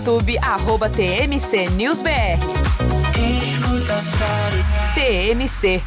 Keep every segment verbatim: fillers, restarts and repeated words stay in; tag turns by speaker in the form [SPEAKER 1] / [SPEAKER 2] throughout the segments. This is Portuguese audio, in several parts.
[SPEAKER 1] YouTube, arroba T M C News B R. T M C.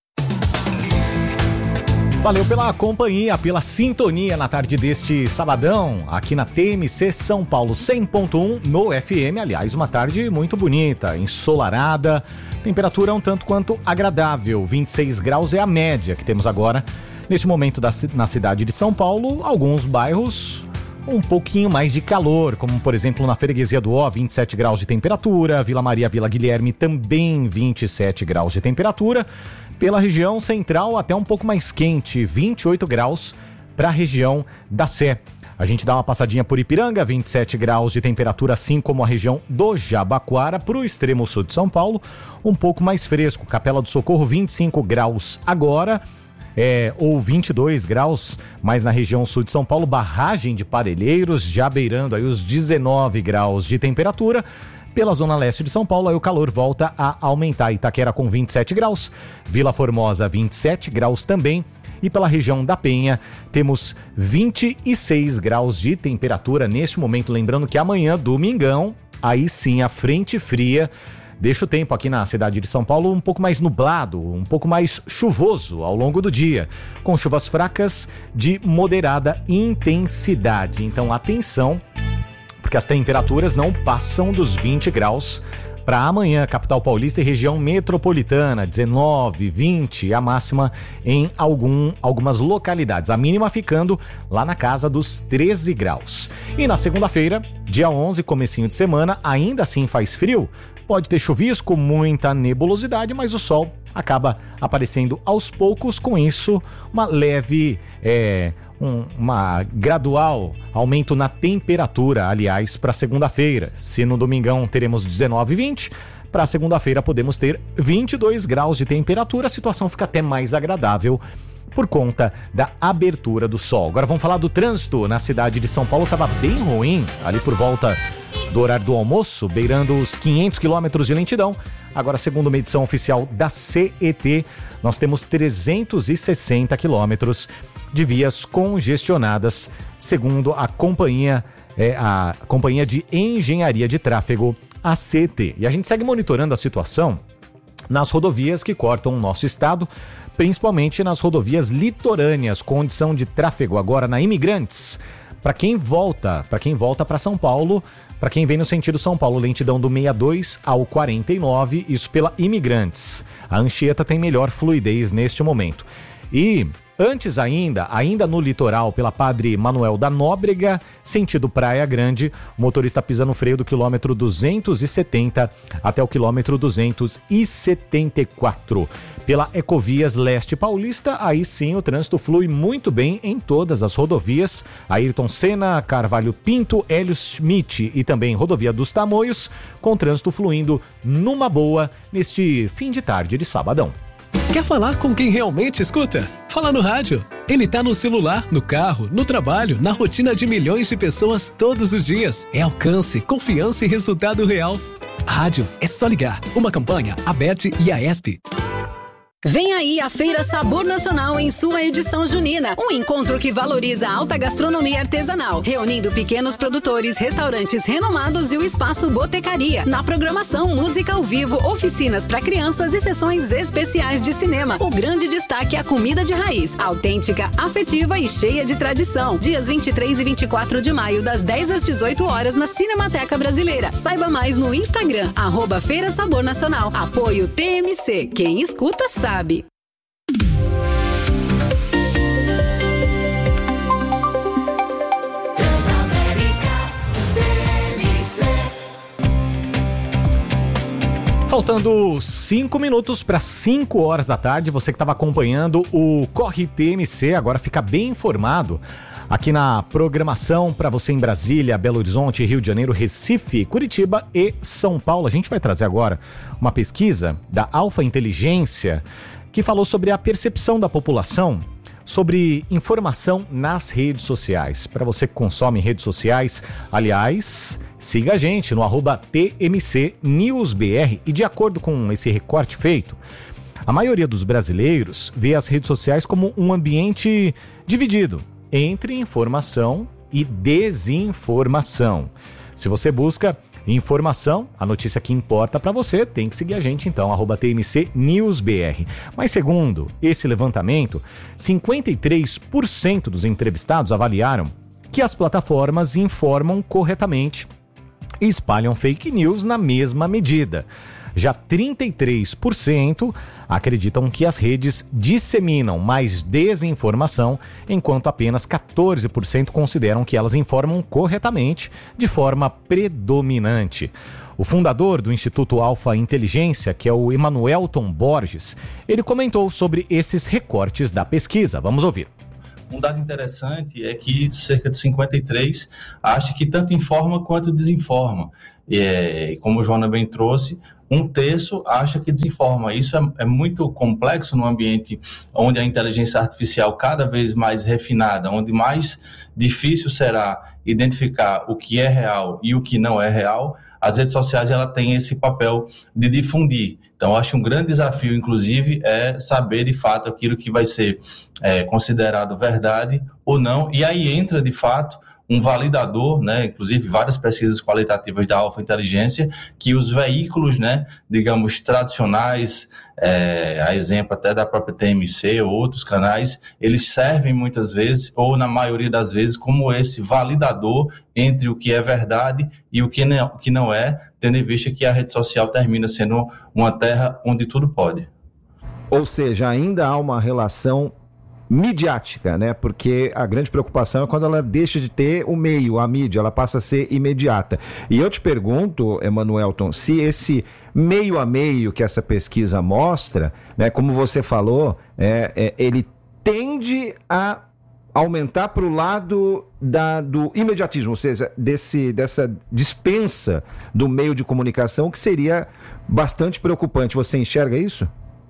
[SPEAKER 2] Valeu pela companhia, pela sintonia na tarde deste sabadão, aqui na T M C São Paulo cem ponto um no F M. Aliás, uma tarde muito bonita, ensolarada, temperatura um tanto quanto agradável, vinte e seis graus é a média que temos agora. Neste momento da, na cidade de São Paulo, alguns bairros um pouquinho mais de calor, como por exemplo na Freguesia do Ó, vinte e sete graus de temperatura, Vila Maria, Vila Guilherme também vinte e sete graus de temperatura. Pela região central até um pouco mais quente, vinte e oito graus para a região da Sé. A gente dá uma passadinha por Ipiranga, vinte e sete graus de temperatura, assim como a região do Jabaquara. Para o extremo sul de São Paulo, um pouco mais fresco. Capela do Socorro, vinte e cinco graus agora, é, ou vinte e dois graus, mas na região sul de São Paulo, Barragem de Parelheiros, já beirando aí os dezenove graus de temperatura. Pela zona leste de São Paulo, aí o calor volta a aumentar. Itaquera com vinte e sete graus, Vila Formosa vinte e sete graus também. E pela região da Penha, temos vinte e seis graus de temperatura neste momento. Lembrando que amanhã, domingão, aí sim a frente fria deixa o tempo aqui na cidade de São Paulo um pouco mais nublado, um pouco mais chuvoso ao longo do dia, com chuvas fracas de moderada intensidade. Então atenção, porque as temperaturas não passam dos vinte graus para amanhã, capital paulista e região metropolitana, dezenove, vinte, a máxima em algum, algumas localidades, a mínima ficando lá na casa dos treze graus. E na segunda-feira, dia onze, comecinho de semana, ainda assim faz frio, pode ter chuvisco, muita nebulosidade, mas o sol acaba aparecendo aos poucos, com isso uma leve... É, Um, uma gradual aumento na temperatura, aliás, para segunda-feira. Se no domingão teremos dezenove e vinte, para segunda-feira podemos ter vinte e dois graus de temperatura, a situação fica até mais agradável por conta da abertura do sol. Agora vamos falar do trânsito na cidade de São Paulo, estava bem ruim ali por volta do horário do almoço, beirando os quinhentos quilômetros de lentidão. Agora, segundo uma edição oficial da C E T, nós temos trezentos e sessenta quilômetros de vias congestionadas, segundo a companhia, é, a companhia de engenharia de tráfego, a C E T. E a gente segue monitorando a situação nas rodovias que cortam o nosso estado, principalmente nas rodovias litorâneas, condição de tráfego agora na Imigrantes. Para quem volta, para quem volta para São Paulo, para quem vem no sentido São Paulo, lentidão do sessenta e dois ao quarenta e nove, isso pela Imigrantes. A Anchieta tem melhor fluidez neste momento. E antes ainda, ainda no litoral, pela Padre Manuel da Nóbrega, sentido Praia Grande, o motorista pisa no freio do quilômetro duzentos e setenta até o quilômetro duzentos e setenta e quatro. Pela Ecovias Leste Paulista, aí sim o trânsito flui muito bem em todas as rodovias. Ayrton Senna, Carvalho Pinto, Hélio Schmidt e também Rodovia dos Tamoios, com trânsito fluindo numa boa neste fim de tarde de sabadão.
[SPEAKER 3] Quer falar com quem realmente escuta? Fala no rádio. Ele tá no celular, no carro, no trabalho, na rotina de milhões de pessoas todos os dias. É alcance, confiança e resultado real. Rádio é só ligar. Uma campanha, Aberte e a ESP.
[SPEAKER 4] Vem aí a Feira Sabor Nacional em sua edição junina. Um encontro que valoriza a alta gastronomia artesanal, reunindo pequenos produtores, restaurantes renomados e o espaço Botecaria. Na programação, música ao vivo, oficinas para crianças e sessões especiais de cinema. O grande destaque é a comida de raiz, autêntica, afetiva e cheia de tradição. Dias vinte e três e vinte e quatro de maio, das dez às dezoito horas, na Cinemateca Brasileira. Saiba mais no Instagram, arroba Feira Sabor Nacional. Apoio T M C. Quem escuta sabe. Sabe.
[SPEAKER 2] Faltando cinco minutos para cinco horas da tarde, você que estava acompanhando o Corre T M C, agora fica bem informado aqui na programação para você em Brasília, Belo Horizonte, Rio de Janeiro, Recife, Curitiba e São Paulo. A gente vai trazer agora uma pesquisa da Alfa Inteligência que falou sobre a percepção da população sobre informação nas redes sociais. Para você que consome redes sociais, aliás, siga a gente no arroba T M C News B R e de acordo com esse recorte feito, a maioria dos brasileiros vê as redes sociais como um ambiente dividido entre informação e desinformação. Se você busca informação, a notícia que importa para você, tem que seguir a gente então, arroba T M C News B R. Mas segundo esse levantamento, cinquenta e três por cento dos entrevistados avaliaram que as plataformas informam corretamente e espalham fake news na mesma medida. Já trinta e três por cento acreditam que as redes disseminam mais desinformação, enquanto apenas quatorze por cento consideram que elas informam corretamente de forma predominante. O fundador do Instituto Alfa Inteligência, que é o Emanuelton Borges, ele comentou sobre esses recortes da pesquisa. Vamos ouvir.
[SPEAKER 5] Um dado interessante é que cerca de cinquenta e três por cento acha que tanto informa quanto desinforma. E, como o Joana bem trouxe, um terço acha que desinforma. Isso é, é muito complexo num ambiente onde a inteligência artificial cada vez mais refinada, onde mais difícil será identificar o que é real e o que não é real. As redes sociais ela tem esse papel de difundir. Então, eu acho um grande desafio, inclusive, é saber de fato aquilo que vai ser é, considerado verdade ou não. E aí entra, de fato, um validador, né, inclusive várias pesquisas qualitativas da Alfa Inteligência, que os veículos, né, digamos, tradicionais, é, a exemplo até da própria T M C ou outros canais, eles servem muitas vezes, ou na maioria das vezes, como esse validador entre o que é verdade e o que não, o que não é, tendo em vista que a rede social termina sendo uma terra onde tudo pode.
[SPEAKER 6] Ou seja, ainda há uma relação midiática, né? Porque a grande preocupação é quando ela deixa de ter o meio, a mídia, ela passa a ser imediata. E eu te pergunto, Emanuelton, se esse meio a meio que essa pesquisa mostra, né, como você falou, é, é, ele tende a aumentar para o lado da, do imediatismo, ou seja, desse, dessa dispensa do meio de comunicação, que seria bastante preocupante. Você enxerga isso?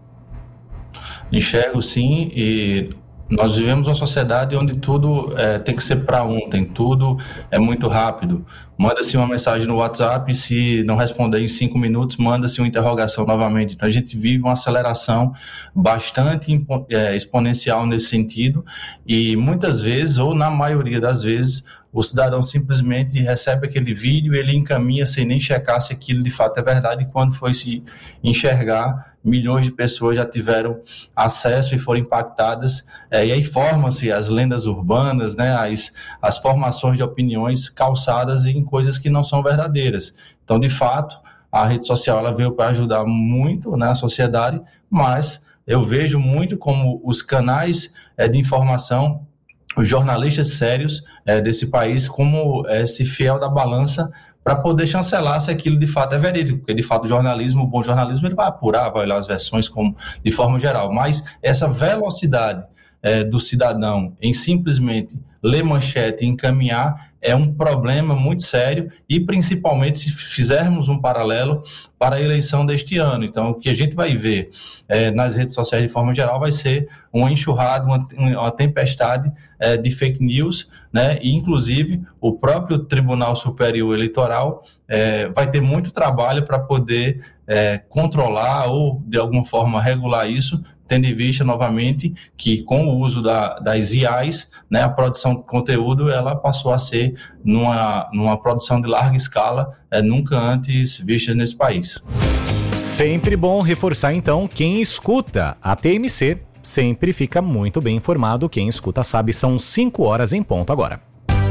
[SPEAKER 5] Enxergo sim, e nós vivemos uma sociedade onde tudo é, tem que ser para ontem, tudo é muito rápido. Manda-se uma mensagem no WhatsApp, se não responder em cinco minutos, manda-se uma interrogação novamente. Então a gente vive uma aceleração bastante é, exponencial nesse sentido, e muitas vezes, ou na maioria das vezes, o cidadão simplesmente recebe aquele vídeo, ele encaminha sem nem checar se aquilo de fato é verdade, e quando foi se enxergar, milhões de pessoas já tiveram acesso e foram impactadas, é, e aí formam-se as lendas urbanas, né, as, as formações de opiniões calçadas em coisas que não são verdadeiras. Então, de fato, a rede social ela veio para ajudar muito, né, a sociedade, mas eu vejo muito como os canais é, de informação, os jornalistas sérios é, desse país, como esse fiel da balança para poder chancelar se aquilo de fato é verídico, porque de fato o jornalismo, o bom jornalismo, ele vai apurar, vai olhar as versões como, de forma geral, mas essa velocidade é, do cidadão em simplesmente ler manchete e encaminhar é um problema muito sério, e principalmente se fizermos um paralelo para a eleição deste ano. Então, o que a gente vai ver é, nas redes sociais de forma geral vai ser uma enxurrada, uma, uma tempestade é, de fake news, né? E inclusive o próprio Tribunal Superior Eleitoral é, vai ter muito trabalho para poder é, controlar ou de alguma forma regular isso, tendo em vista novamente que com o uso da, das I As, né, a produção de conteúdo ela passou a ser numa, numa produção de larga escala, é, nunca antes vista nesse país.
[SPEAKER 2] Sempre bom reforçar então, quem escuta a T M C sempre fica muito bem informado. Quem escuta sabe, são cinco horas em ponto agora.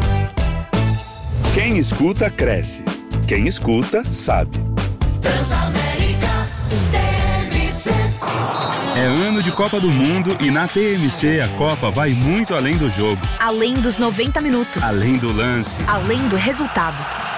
[SPEAKER 7] Quem escuta cresce, quem escuta sabe. É ano de Copa do Mundo e na T M C a Copa vai muito além do jogo.
[SPEAKER 8] Além dos noventa minutos.
[SPEAKER 7] Além do lance.
[SPEAKER 8] Além do resultado.